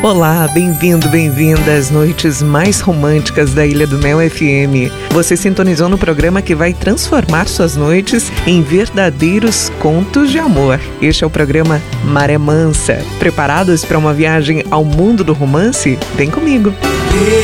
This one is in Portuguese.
Olá, bem-vindo, bem-vinda às noites mais românticas da Ilha do Mel FM. Você sintonizou no programa que vai transformar suas noites em verdadeiros contos de amor. Este é o programa Maré Mansa. Preparados para uma viagem ao mundo do romance? Vem comigo!